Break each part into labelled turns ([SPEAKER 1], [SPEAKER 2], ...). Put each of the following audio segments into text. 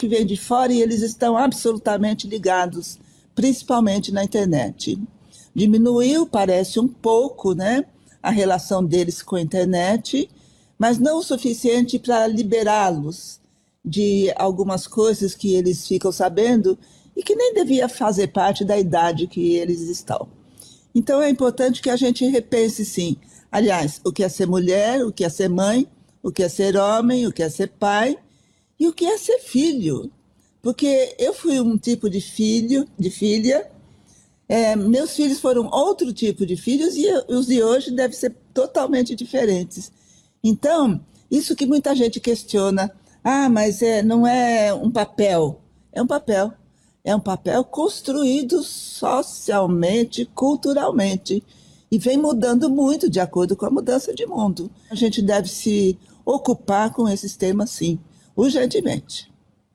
[SPEAKER 1] que vêm de fora e eles estão absolutamente ligados, principalmente na internet. Diminuiu, parece um pouco, né, a relação deles com a internet, mas não o suficiente para liberá-los de algumas coisas que eles ficam sabendo e que nem devia fazer parte da idade que eles estão. Então é importante que a gente repense, sim. Aliás, o que é ser mulher, o que é ser mãe, o que é ser homem, o que é ser pai e o que é ser filho. Porque eu fui um tipo de filho, de filha, meus filhos foram outro tipo de filhos e os de hoje devem ser totalmente diferentes. Então, isso que muita gente questiona, mas não é um papel. É um papel. É um papel construído socialmente, culturalmente. E vem mudando muito de acordo com a mudança de mundo. A gente deve se ocupar com esses temas, sim, urgentemente.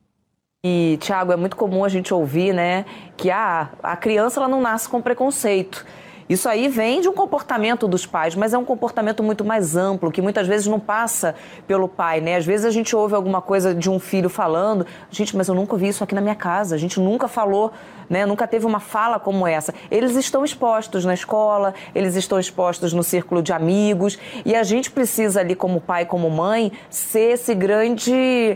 [SPEAKER 2] E, Tiago, é muito comum a gente ouvir, né, que a criança ela não nasce com preconceito. Isso aí vem de um comportamento dos pais, mas é um comportamento muito mais amplo, que muitas vezes não passa pelo pai, né? Às vezes a gente ouve alguma coisa de um filho falando, gente, mas eu nunca ouvi isso aqui na minha casa, a gente nunca falou, né? Nunca teve uma fala como essa. Eles estão expostos na escola, eles estão expostos no círculo de amigos, e a gente precisa ali, como pai, como mãe, ser esse grande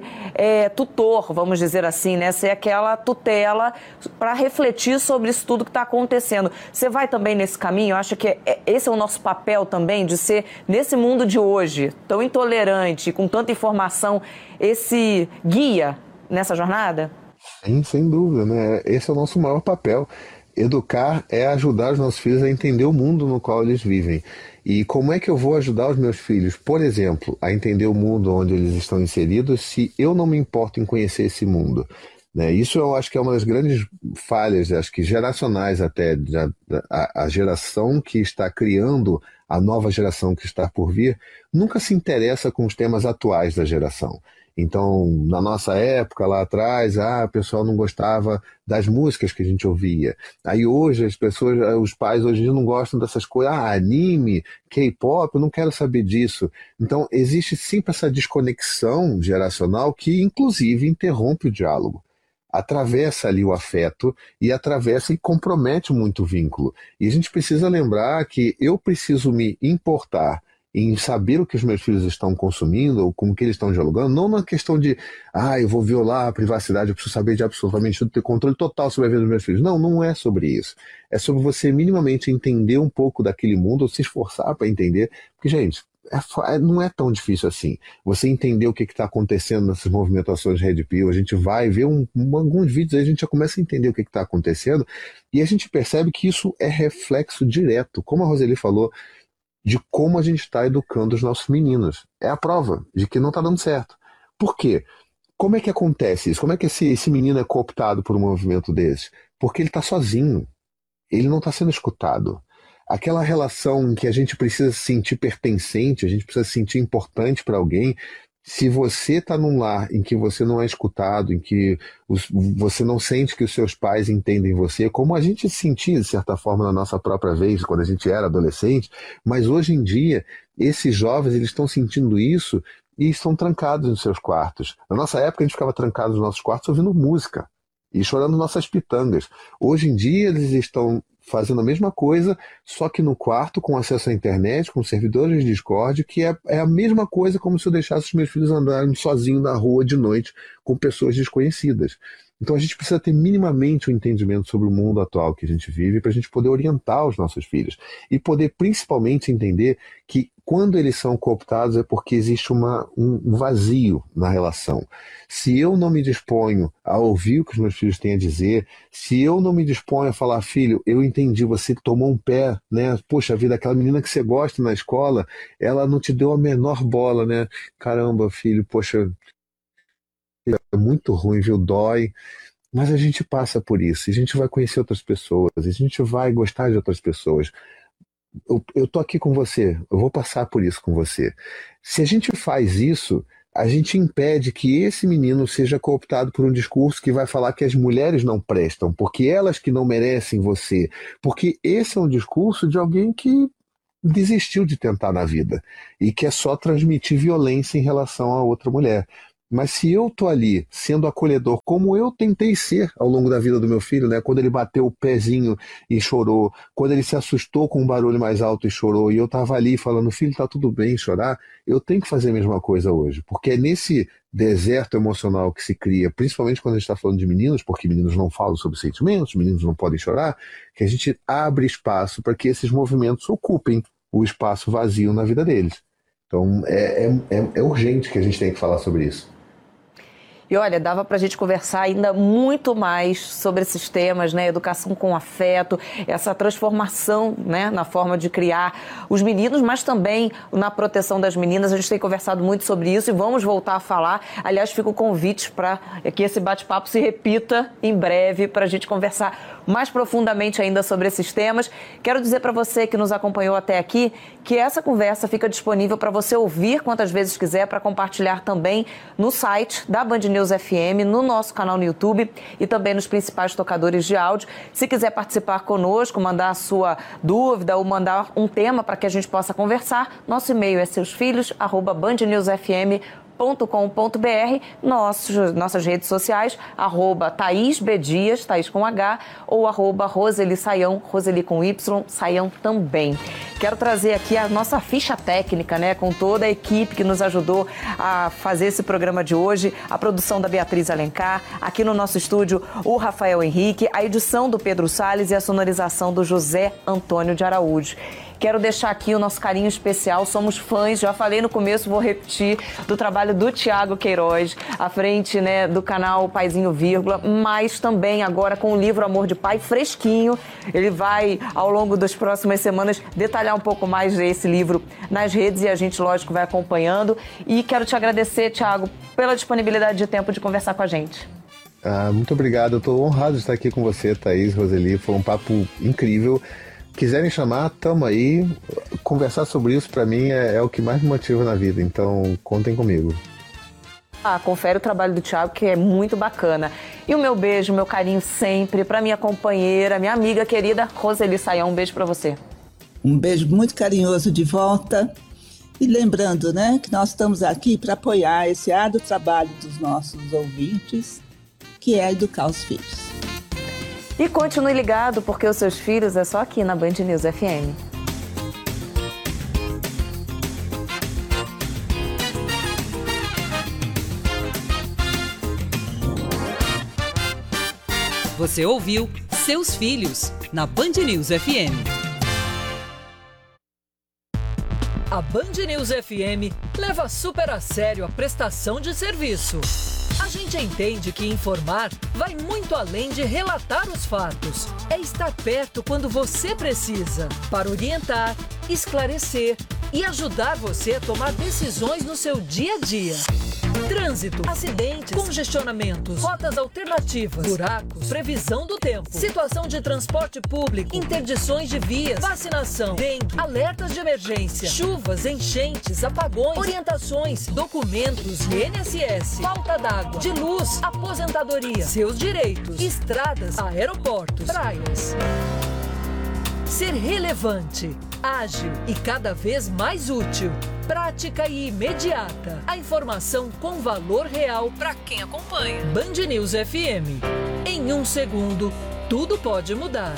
[SPEAKER 2] tutor, vamos dizer assim, né? Ser aquela tutela para refletir sobre isso tudo que está acontecendo. Você vai também nesse caminho? Acha que esse é o nosso papel também, de ser, nesse mundo de hoje, tão intolerante, com tanta informação, esse guia nessa jornada?
[SPEAKER 3] Sim, sem dúvida, né? Esse é o nosso maior papel. Educar é ajudar os nossos filhos a entender o mundo no qual eles vivem. E como é que eu vou ajudar os meus filhos, por exemplo, a entender o mundo onde eles estão inseridos se eu não me importo em conhecer esse mundo? Né? Isso eu acho que é uma das grandes falhas, acho que geracionais até, a geração que está criando a nova geração que está por vir, nunca se interessa com os temas atuais da geração. Então, na nossa época, lá atrás, o pessoal não gostava das músicas que a gente ouvia. Aí hoje, as pessoas, os pais hoje em dia não gostam dessas coisas. Anime, K-pop, eu não quero saber disso. Então, existe sempre essa desconexão geracional que, inclusive, interrompe o diálogo. Atravessa ali o afeto e atravessa e compromete muito o vínculo. E a gente precisa lembrar que eu preciso me importar em saber o que os meus filhos estão consumindo ou com o que eles estão dialogando, não na questão de, eu vou violar a privacidade, eu preciso saber de absolutamente tudo, ter controle total sobre a vida dos meus filhos. Não, não é sobre isso. É sobre você minimamente entender um pouco daquele mundo, ou se esforçar para entender, porque, gente, não é tão difícil assim. Você entender o que está acontecendo nessas movimentações de Red Pill, a gente vai ver alguns vídeos aí, a gente já começa a entender o que está acontecendo, e a gente percebe que isso é reflexo direto, como a Roseli falou, de como a gente está educando os nossos meninos. É a prova de que não está dando certo. Por quê? Como é que acontece isso? Como é que esse menino é cooptado por um movimento desse? Porque ele está sozinho. Ele não está sendo escutado. Aquela relação em que a gente precisa se sentir pertencente, a gente precisa se sentir importante para alguém. Se você está num lar em que você não é escutado, em que você não sente que os seus pais entendem você, como a gente sentia, de certa forma, na nossa própria vez, quando a gente era adolescente, mas hoje em dia, esses jovens eles estão sentindo isso e estão trancados nos seus quartos. Na nossa época, a gente ficava trancado nos nossos quartos ouvindo música e chorando nossas pitangas. Hoje em dia, eles estão fazendo a mesma coisa, só que no quarto, com acesso à internet, com servidores de Discord, que é a mesma coisa como se eu deixasse os meus filhos andarem sozinhos na rua de noite com pessoas desconhecidas. Então a gente precisa ter minimamente um entendimento sobre o mundo atual que a gente vive para a gente poder orientar os nossos filhos e poder principalmente entender que quando eles são cooptados é porque existe um vazio na relação. Se eu não me disponho a ouvir o que os meus filhos têm a dizer, se eu não me disponho a falar, filho, eu entendi, você tomou um pé, né? Poxa vida, aquela menina que você gosta na escola, ela não te deu a menor bola, né? Caramba, filho, poxa, é muito ruim, viu? Dói. Mas a gente passa por isso, a gente vai conhecer outras pessoas, a gente vai gostar de outras pessoas. Eu tô aqui com você, eu vou passar por isso com você. Se a gente faz isso, a gente impede que esse menino seja cooptado por um discurso que vai falar que as mulheres não prestam, porque elas que não merecem você. Porque esse é um discurso de alguém que desistiu de tentar na vida e quer só transmitir violência em relação a outra mulher. Mas se eu tô ali sendo acolhedor, como eu tentei ser ao longo da vida do meu filho, né? Quando ele bateu o pezinho e chorou, quando ele se assustou com um barulho mais alto e chorou, e eu tava ali falando, filho, tá tudo bem chorar, eu tenho que fazer a mesma coisa hoje. Porque é nesse deserto emocional que se cria, principalmente quando a gente está falando de meninos, porque meninos não falam sobre sentimentos, meninos não podem chorar, que a gente abre espaço para que esses movimentos ocupem o espaço vazio na vida deles. Então é urgente que a gente tenha que falar sobre isso.
[SPEAKER 2] E olha, dava para a gente conversar ainda muito mais sobre esses temas, né? Educação com afeto, essa transformação, né? Na forma de criar os meninos, mas também na proteção das meninas. A gente tem conversado muito sobre isso e vamos voltar a falar. Aliás, fica o convite para que esse bate-papo se repita em breve para a gente conversar mais profundamente ainda sobre esses temas. Quero dizer para você que nos acompanhou até aqui que essa conversa fica disponível para você ouvir quantas vezes quiser, para compartilhar também no site da Band News FM, no nosso canal no YouTube e também nos principais tocadores de áudio. Se quiser participar conosco, mandar a sua dúvida ou mandar um tema para que a gente possa conversar, nosso e-mail é seusfilhos@bandnewsfm.com.br, nossas redes sociais, @ThaísBDias, Thaís com H, ou @Roseli Saião, Roseli com Y, Saião também. Quero trazer aqui a nossa ficha técnica, né, com toda a equipe que nos ajudou a fazer esse programa de hoje, a produção da Beatriz Alencar, aqui no nosso estúdio o Rafael Henrique, a edição do Pedro Salles e a sonorização do José Antônio de Araújo. Quero deixar aqui o nosso carinho especial, somos fãs, já falei no começo, vou repetir, do trabalho do Tiago Queiroz, à frente, né, do canal Paizinho Vírgula, mas também agora com o livro Amor de Pai, fresquinho. Ele vai, ao longo das próximas semanas, detalhar um pouco mais desse livro nas redes e a gente, lógico, vai acompanhando. E quero te agradecer, Tiago, pela disponibilidade de tempo de conversar com a gente.
[SPEAKER 3] Muito obrigado, eu estou honrado de estar aqui com você, Thaís, Roseli, foi um papo incrível. Quiserem chamar, tamo aí. Conversar sobre isso, pra mim, é o que mais me motiva na vida. Então, contem comigo.
[SPEAKER 2] Confere o trabalho do Tiago, que é muito bacana. E o meu beijo, meu carinho sempre pra minha companheira, minha amiga querida, Roseli Saião. Um beijo pra você.
[SPEAKER 1] Um beijo muito carinhoso de volta. E lembrando, né, que nós estamos aqui para apoiar esse árduo trabalho dos nossos ouvintes, que é educar os filhos.
[SPEAKER 2] E continue ligado, porque os seus filhos é só aqui na Band News FM.
[SPEAKER 4] Você ouviu Seus Filhos, na Band News FM. A Band News FM leva super a sério a prestação de serviço. A gente entende que informar vai muito além de relatar os fatos. É estar perto quando você precisa, para orientar, esclarecer e ajudar você a tomar decisões no seu dia a dia. Trânsito, acidentes, congestionamentos, rotas alternativas, buracos, previsão do tempo, situação de transporte público, interdições de vias, vacinação, dengue, alertas de emergência, chuvas, enchentes, apagões, orientações, documentos, INSS, falta d'água, de luz, aposentadoria, seus direitos, estradas, aeroportos, praias. Ser relevante, ágil e cada vez mais útil. Prática e imediata. A informação com valor real para quem acompanha. Band News FM. Em um segundo, tudo pode mudar.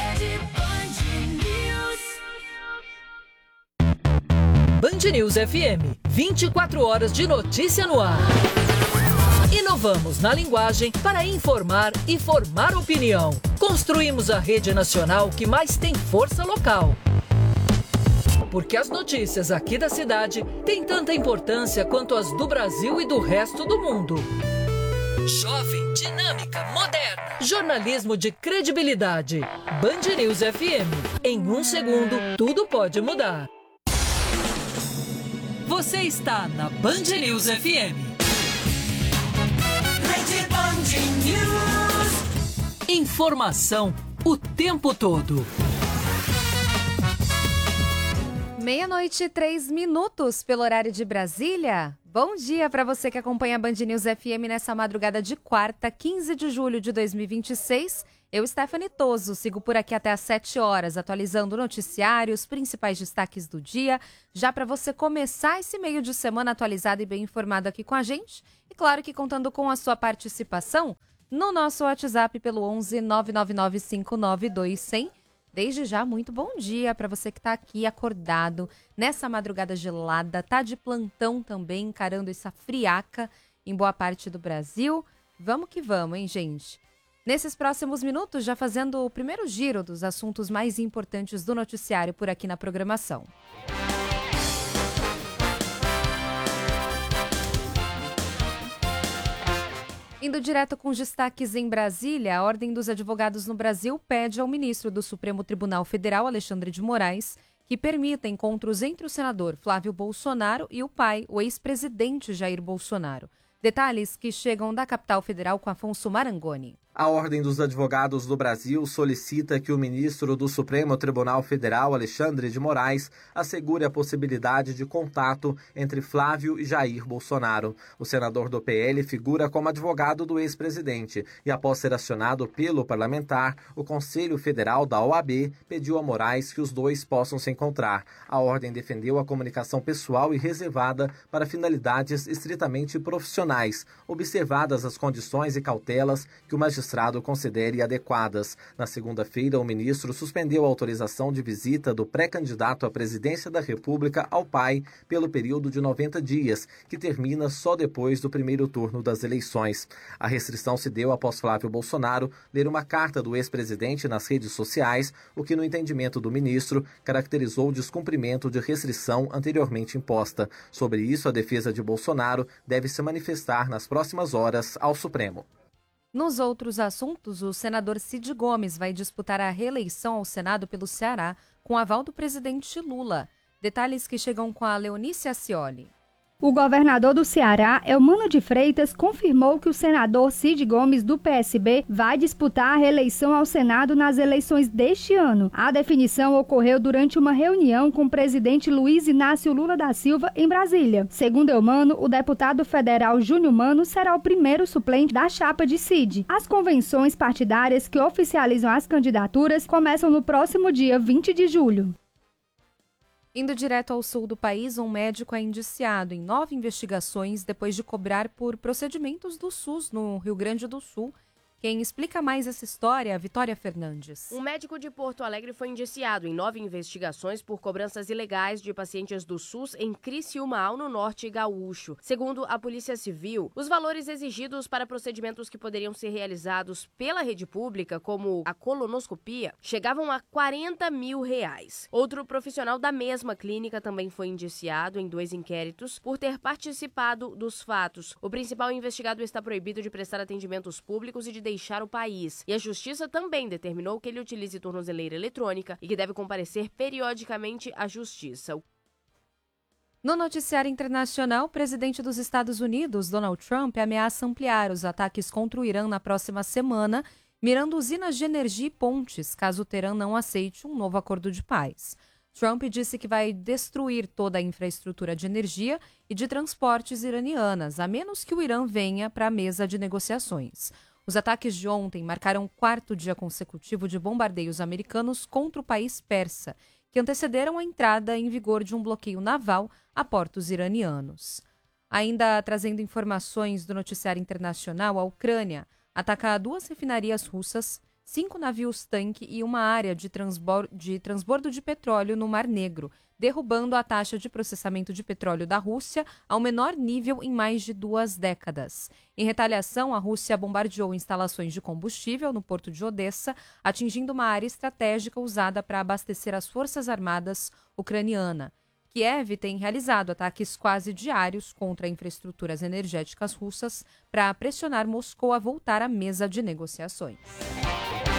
[SPEAKER 4] Band News FM. 24 horas de notícia no ar. Inovamos na linguagem para informar e formar opinião. Construímos a rede nacional que mais tem força local. Porque as notícias aqui da cidade têm tanta importância quanto as do Brasil e do resto do mundo. Jovem, dinâmica, moderna. Jornalismo de credibilidade. Band News FM. Em um segundo, tudo pode mudar. Você está na Band News FM. Rede Band News. Informação o tempo todo.
[SPEAKER 5] 00:03 pelo horário de Brasília. Bom dia para você que acompanha a Band News FM nessa madrugada de quarta, 15 de julho de 2026. Eu, Stephanie Toso, sigo por aqui até às 7 horas, atualizando o noticiário, os principais destaques do dia, já para você começar esse meio de semana atualizado e bem informado aqui com a gente. E claro que contando com a sua participação no nosso WhatsApp pelo 11 999 592 100. Desde já, muito bom dia para você que está aqui acordado nessa madrugada gelada, tá de plantão também, encarando essa friaca em boa parte do Brasil. Vamos que vamos, hein, gente? Nesses próximos minutos, já fazendo o primeiro giro dos assuntos mais importantes do noticiário por aqui na programação. Indo direto com os destaques em Brasília, a Ordem dos Advogados no Brasil pede ao ministro do Supremo Tribunal Federal, Alexandre de Moraes, que permita encontros entre o senador Flávio Bolsonaro e o pai, o ex-presidente Jair Bolsonaro. Detalhes que chegam da capital federal com Afonso Marangoni.
[SPEAKER 6] A Ordem dos Advogados do Brasil solicita que o ministro do Supremo Tribunal Federal, Alexandre de Moraes, assegure a possibilidade de contato entre Flávio e Jair Bolsonaro. O senador do PL figura como advogado do ex-presidente e, após ser acionado pelo parlamentar, o Conselho Federal da OAB pediu a Moraes que os dois possam se encontrar. A Ordem defendeu a comunicação pessoal e reservada para finalidades estritamente profissionais, observadas as condições e cautelas que o magistrado considere adequadas. Na segunda-feira, o ministro suspendeu a autorização de visita do pré-candidato à presidência da República ao pai pelo período de 90 dias, que termina só depois do primeiro turno das eleições. A restrição se deu após Flávio Bolsonaro ler uma carta do ex-presidente nas redes sociais, o que, no entendimento do ministro, caracterizou o descumprimento de restrição anteriormente imposta. Sobre isso, a defesa de Bolsonaro deve se manifestar nas próximas horas ao Supremo.
[SPEAKER 5] Nos outros assuntos, o senador Cid Gomes vai disputar a reeleição ao Senado pelo Ceará com aval do presidente Lula. Detalhes que chegam com a Leonice Ascioli.
[SPEAKER 7] O governador do Ceará, Eumano de Freitas, confirmou que o senador Cid Gomes, do PSB, vai disputar a reeleição ao Senado nas eleições deste ano. A definição ocorreu durante uma reunião com o presidente Luiz Inácio Lula da Silva, em Brasília. Segundo Eumano, o deputado federal Júnior Mano será o primeiro suplente da chapa de Cid. As convenções partidárias que oficializam as candidaturas começam no próximo dia 20 de julho.
[SPEAKER 5] Indo direto ao sul do país, um médico é indiciado em 9 investigações depois de cobrar por procedimentos do SUS no Rio Grande do Sul. Quem explica mais essa história é a Vitória Fernandes.
[SPEAKER 8] Um médico de Porto Alegre foi indiciado em 9 investigações por cobranças ilegais de pacientes do SUS em Criciúmal, no norte gaúcho. Segundo a Polícia Civil, os valores exigidos para procedimentos que poderiam ser realizados pela rede pública, como a colonoscopia, chegavam a R$40 mil. Outro profissional da mesma clínica também foi indiciado em 2 inquéritos por ter participado dos fatos. O principal investigado está proibido de prestar atendimentos públicos e de deixar o país. E a Justiça também determinou que ele utilize tornozeleira eletrônica e que deve comparecer periodicamente à Justiça.
[SPEAKER 5] No noticiário internacional, o presidente dos Estados Unidos, Donald Trump, ameaça ampliar os ataques contra o Irã na próxima semana, mirando usinas de energia e pontes, caso o Teherã não aceite um novo acordo de paz. Trump disse que vai destruir toda a infraestrutura de energia e de transportes iranianas, a menos que o Irã venha para a mesa de negociações. Os ataques de ontem marcaram o 4º dia consecutivo de bombardeios americanos contra o país persa, que antecederam a entrada em vigor de um bloqueio naval a portos iranianos. Ainda trazendo informações do noticiário internacional, a Ucrânia ataca 2 refinarias russas, 5 navios-tanque e uma área de transbordo de petróleo no Mar Negro, derrubando a taxa de processamento de petróleo da Rússia ao menor nível em mais de 2 décadas. Em retaliação, a Rússia bombardeou instalações de combustível no porto de Odessa, atingindo uma área estratégica usada para abastecer as forças armadas ucranianas. Kiev tem realizado ataques quase diários contra infraestruturas energéticas russas para pressionar Moscou a voltar à mesa de negociações.